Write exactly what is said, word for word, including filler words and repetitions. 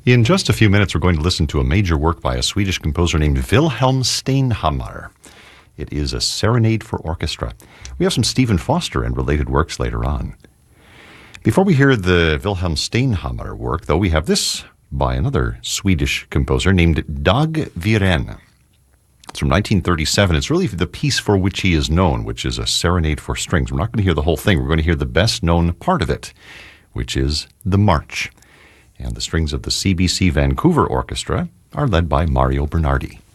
In just a few minutes, we're going to listen to a major work by a Swedish composer named Wilhelm Steinhammar. It is a serenade for orchestra. We have some Stephen Foster and related works later on. Before we hear the Wilhelm Steinhammar work, though, we have this by another Swedish composer named Dag Viren. It's from nineteen thirty-seven. It's really the piece for which he is known, which is a serenade for strings. We're not going to hear the whole thing. We're going to hear the best-known part of it, which is the march. And the strings of the C B C Vancouver Orchestra are led by Mario Bernardi.